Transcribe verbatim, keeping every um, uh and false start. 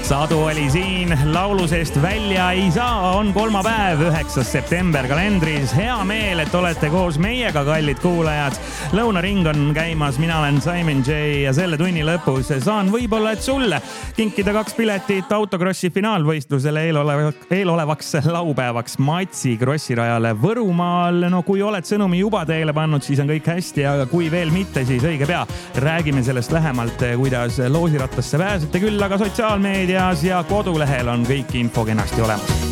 Sadu oli siin, laulu seest välja ei saa, on kolmapäev, üheksas september kalendris. Hea meel, et olete koos meiega, kallid kuulajad. Lõunaring on käimas, mina olen Simon J ja selle tunni lõpus saan võib-olla, et sulle kinkida kaks piletit autokrossi finaalvõistlusele eelolevaks, eelolevaks laupäevaks Matsi krossirajale Võrumaal. No kui oled sõnumi juba teele pannud, siis on kõik hästi, aga kui veel mitte, siis õige pea. Räägime sellest lähemalt, kuidas loosirattasse pääsete küll, aga sotsiaalmeedias ja kodulehel on kõik info kenasti olemas.